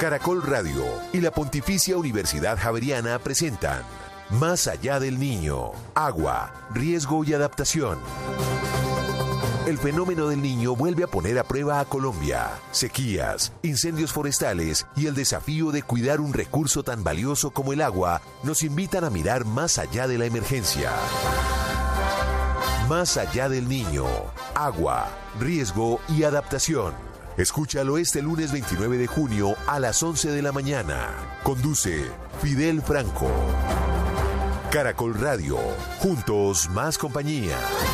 Caracol Radio y la Pontificia Universidad Javeriana presentan Más allá del niño, agua, riesgo y adaptación. El fenómeno del Niño vuelve a poner a prueba a Colombia. Sequías, incendios forestales y el desafío de cuidar un recurso tan valioso como el agua nos invitan a mirar más allá de la emergencia. Más allá del niño, agua, riesgo y adaptación. Escúchalo este lunes 29 de junio a las 11 de la mañana. Conduce Fidel Franco. Caracol Radio. Juntos más compañía.